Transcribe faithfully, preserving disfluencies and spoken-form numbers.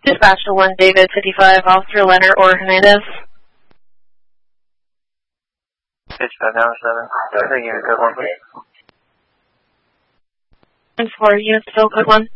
Dispatcher one, David, fifty-five, Officer Leonard or Hernandez. fifty-five, now seven. Go ahead, unit code one, please. And four units, still code one.